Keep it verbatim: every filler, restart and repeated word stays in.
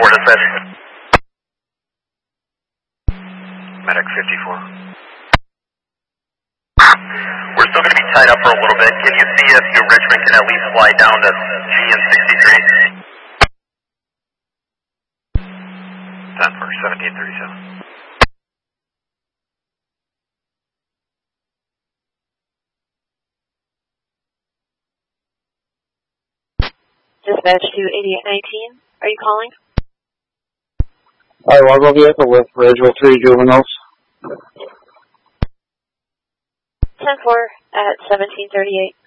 fifty-four, dispatch. Medic fifty-four. We're still going to be tied up for a little bit. Can you see if New Richmond can at least fly down to G N sixty-three? ten for seventeen thirty-seven. Dispatch to eighty-eight nineteen. Are you calling? Hi, Largo vehicle with Roswell three juveniles. ten four at seventeen thirty-eight.